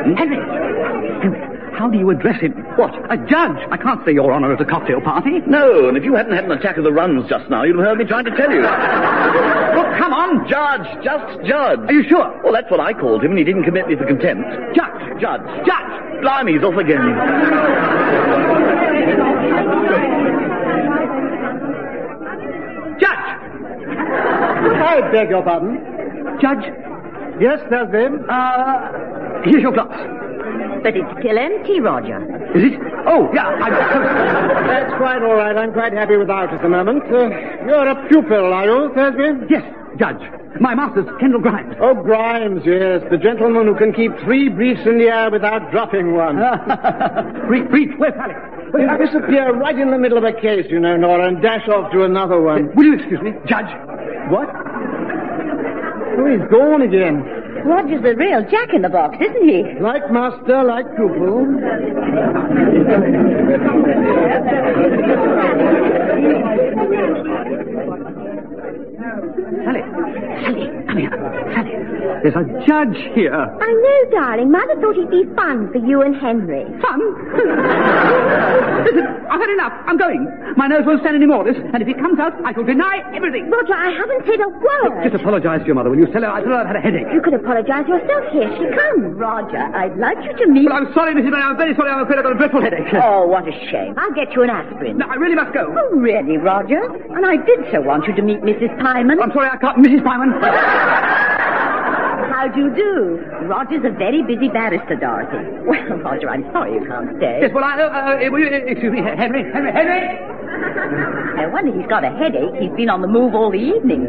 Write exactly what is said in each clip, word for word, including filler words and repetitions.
him. Henry! Henry, how do you address him? What? A judge. I can't say Your Honour at a cocktail party. No, and if you hadn't had an attack of the runs just now, you'd have heard me trying to tell you. Look, come on. Judge, just judge. Are you sure? Well, that's what I called him, and he didn't commit me for contempt. Judge. Judge. Judge. Blimey, he's off again. Judge! I beg your pardon. Judge? Yes, there's been. Uh, here's your glass. But it's still empty, Roger. Is it? Oh, yeah. I... That's quite all right. I'm quite happy without at the moment. Uh, you're a pupil, are you, Thursby? Yes, Judge. My master's Kendall Grimes. Oh, Grimes, yes. The gentleman who can keep three briefs in the air without dropping one. brief, brief. Where's Sally? He'll disappear right in the middle of a case, you know, Nora, and dash off to another one. Will you excuse me? Judge? What? Oh, he's gone again. Roger's the real Jack in the box, isn't he? Like master, like pupil. Sally, Sally, come here. Sally, there's a judge here. I know, darling. Mother thought it'd be fun for you and Henry. Fun? Listen, I've had enough. I'm going. My nose won't stand any more of this, and if he comes out, I shall deny everything. Roger, I haven't said a word. Look, just apologize to your mother, will you? Tell her I thought I'd had a headache. You could apologize yourself. Here she comes. Roger, I'd like you to meet... Well, I'm sorry, Missus Mary. I'm very sorry. I'm afraid I've got a dreadful headache. Oh, what a shame. I'll get you an aspirin. No, I really must go. Oh, really, Roger? And I did so want you to meet Missus Pyman. I'm sorry, I can't. Missus Pyman. How do you do? Roger's a very busy barrister, Dorothy. Well, Roger, I'm sorry you can't stay. Yes, well, I... Uh, uh, will you, excuse me, Henry, Henry, Henry! No wonder he's got a headache. He's been on the move all the evening.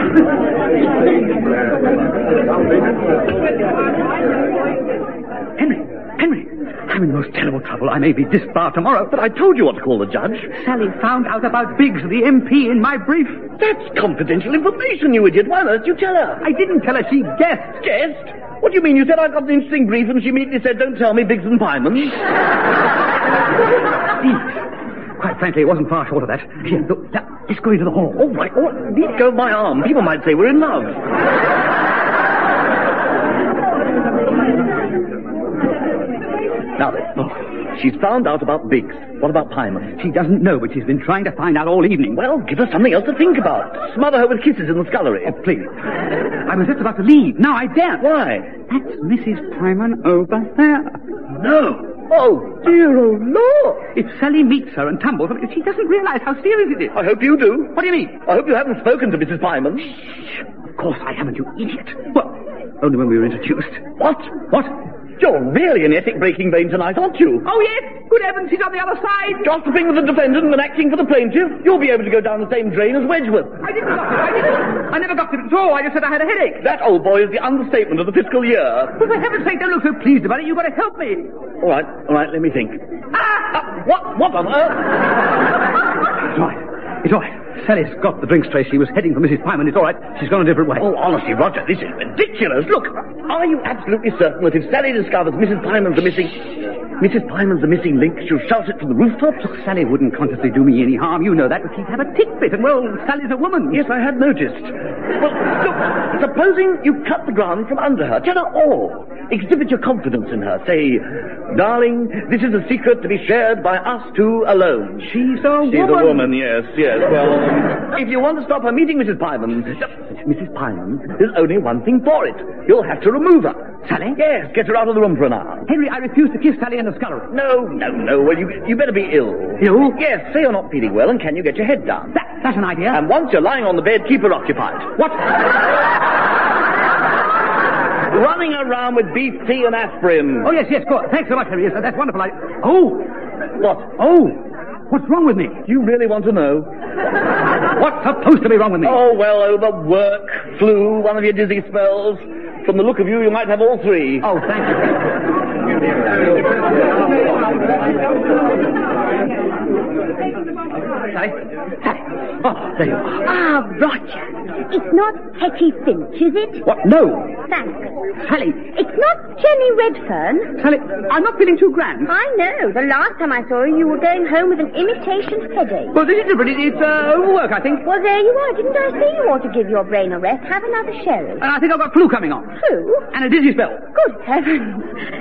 Henry, Henry, I'm in the most terrible trouble. I may be disbarred tomorrow. But I told you what to call the judge. Sally found out about Biggs, the M P, in my brief. That's confidential information, you idiot. Why on earth did you tell her? I didn't tell her. She guessed. Guessed? What do you mean? You said I got an interesting brief and she immediately said, don't tell me Biggs and Pyman. Biggs. Quite frankly, it wasn't far short of that. Here, look, now, let's go into the hall. All right, all right. Let go of my arm. People might say we're in love. Now then, oh, she's found out about Biggs. What about Pyman? She doesn't know, but she's been trying to find out all evening. Well, give her something else to think about. Smother her with kisses in the scullery. Oh, please. I was just about to leave. Now I daren't. Why? That's Missus Pyman over there. No. Oh, dear, oh, Lord. If Sally meets her and tumbles, she doesn't realize how serious it is. I hope you do. What do you mean? I hope you haven't spoken to Missus Pyman. Shh. Of course I haven't, you idiot. Well, only when we were introduced. What? What? You're really in ethic-breaking vein tonight, aren't you? Oh, yes. Good heavens, he's on the other side. Gossiping with the defendant and acting for the plaintiff. You'll be able to go down the same drain as Wedgwood. I didn't gossip. I didn't. I never gossiped at all. I just said I had a headache. That, old boy, is the understatement of the fiscal year. Well, for heaven's sake, don't look so pleased about it. You've got to help me. All right, all right, let me think. Ah! Uh, what? What on earth? It's all right. It's all right. Sally's got the drinks tray. She was heading for Missus Pyman. It's all right. She's gone a different way. Oh, honestly, Roger, this is ridiculous. Look, are you absolutely certain that if Sally discovers Missus Pyman's the missing... Missus Pyman's the missing link, she'll shout it from the rooftops? Look, Sally wouldn't consciously do me any harm. You know that, but she'd have a tick fit. And, well, Sally's a woman. Yes, I had noticed. Well, look, supposing you cut the ground from under her. Tell her all. Exhibit your confidence in her. Say, darling, this is a secret to be shared by us two alone. She's a She's woman. a woman, yes, yes. Well, if you want to stop her meeting Missus Pyman, Missus Pyman, there's only one thing for it. You'll have to remove her. Sally? Yes, get her out of the room for an hour. Henry, I refuse to kiss Sally in the scullery. No, no, no. Well, you, you better be ill. Ill? Yes, say you're not feeling well, and can you get your head down? That, that's an idea. And once you're lying on the bed, keep her occupied. What? Running around with beef tea and aspirin. Oh, yes, yes, good. Thanks so much, Henry. Yes, that's wonderful. I... Oh! What? Oh! What's wrong with me? Do you really want to know? What's supposed to be wrong with me? Oh, well, overwork, flu, one of your dizzy spells. From the look of you, you might have all three. Oh, thank you. Sally? Sally? Oh, there you are. Ah, Roger. It's not Hetty Finch, is it? What? No. Thanks. Sally. It's not Jenny Redfern. Sally, I'm not feeling too grand. I know. The last time I saw you, you were going home with an imitation headache. Well, this is different. It's uh, overwork, I think. Well, there you are. Didn't I say you ought to give your brain a rest? Have another sherry. And I think I've got flu coming on. Flu? And a dizzy spell. Good heavens.